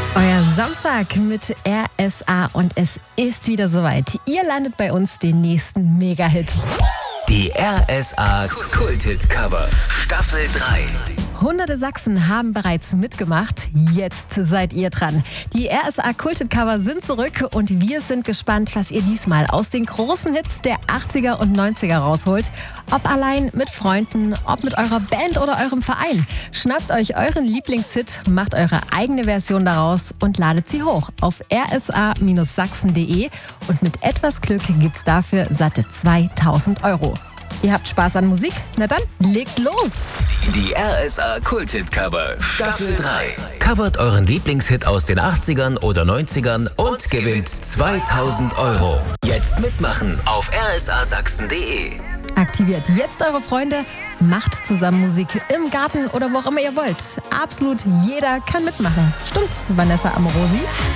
Euer Samstag mit RSA und es ist wieder soweit. Ihr landet bei uns den nächsten Mega-Hit. Die RSA Kulthit-Cover Staffel 3. Hunderte Sachsen haben bereits mitgemacht. Jetzt seid ihr dran. Die RSA Kulthit-Cover sind zurück und wir sind gespannt, was ihr diesmal aus den großen Hits der 80er und 90er rausholt. Ob allein, mit Freunden, ob mit eurer Band oder eurem Verein. Schnappt euch euren Lieblingshit, macht eure eigene Version daraus und ladet sie hoch auf rsa-sachsen.de und mit etwas Glück gibt's dafür satte 2000 €. Ihr habt Spaß an Musik? Na dann, legt los! Die RSA Kulthit-Cover Staffel 3. Covert euren Lieblingshit aus den 80ern oder 90ern und gewinnt 2000 €. Jetzt mitmachen auf rsasachsen.de. Aktiviert jetzt eure Freunde, macht zusammen Musik im Garten oder wo auch immer ihr wollt. Absolut jeder kann mitmachen. Stimmt's, Vanessa Amorosi?